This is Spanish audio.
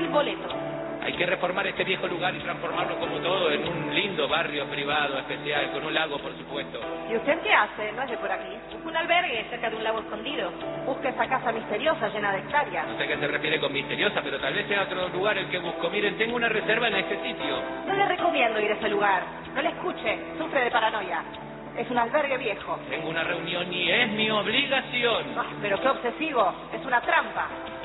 boleto. Hay que reformar este viejo lugar y transformarlo como todo en un lindo barrio privado especial, con un lago, por supuesto. ¿Y usted qué hace? No es de por aquí. Busca un albergue cerca de un lago escondido. Busca esa casa misteriosa llena de hectáreas. No sé a qué se refiere con misteriosa, pero tal vez sea otro lugar el que busco. Miren, tengo una reserva en este sitio. No le recomiendo ir a ese lugar. No le escuche. Sufre de paranoia. Es un albergue viejo. Tengo una reunión y es mi obligación. Pero qué obsesivo. Es una trampa.